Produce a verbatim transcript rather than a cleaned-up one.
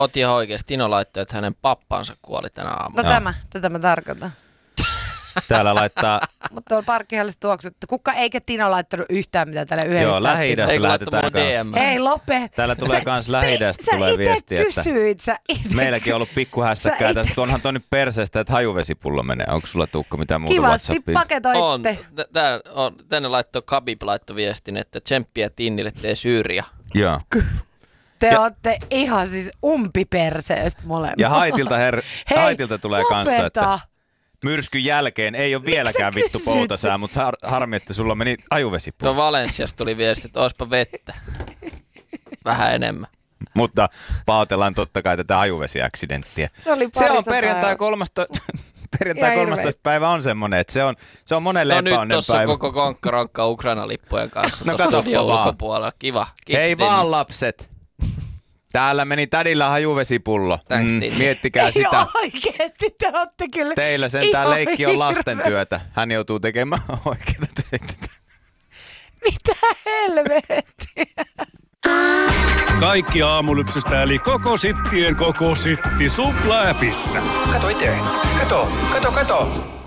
Oti ihan oikeasti. Tino laittoi, että hänen pappansa kuoli tänä aamuna. No tämä, tätä mä tarkoitan. Täällä laittaa... Mutta tuolla parkkihallissa tuoksuttu. Kuka eikä Tino laittanut yhtään mitään tälle yhdelle. Joo, Lähi-idästä lähetetään kanssa. Hei, lopet. Täällä tulee kans Lähi-idästä tulee viesti, että kysyit, sä ite meilläkin on ollut pikkuhässäkkää, että onhan toi nyt perseestä, että hajuvesipullo menee. Onko sulla Tuukka mitään muuta Kivasti WhatsAppia? paketoitte. On. Tää on. Tänne laittoi Khabib laittoi viestin, että tsemppiä Tinnille tee Syyria. Joo. Te ja, ootte ihan siis umpiperseestä molemmat. Ja Haitilta, her, Hei, Haitilta tulee lopeta. kanssa, että myrskyn jälkeen ei ole vieläkään vittu poutasää, mutta har, harmi, että sulla meni ajuvesipullo. No Valensiasta tuli viesti, että oispa vettä. Vähän enemmän. Mutta pahoitellaan totta kai tätä ajuvesiaksidenttiä. Se, oli se on perjantai kolmastoista perjantai kolmastoista päivä on semmoinen, että se on, se on monelle no epäonnen nyt tossa päivä. koko konkkaronkka Ukraina-lippujen kanssa no tuossa studion ulkopuolella. Kiva. Kiitti. Hei vaan lapset. Täällä meni tädillä hajuvesipullo. Thanks, mm, miettikää ei sitä. Oikeesti te ootte kyllä. Teillä sentään leikki on lasten työtä. Hän joutuu tekemään oikeita töitä. Mitä helvettiä? Kaikki aamulypsystä eli koko sittien koko sitti Supla-äpissä. Kato itse. Kato, kato, kato.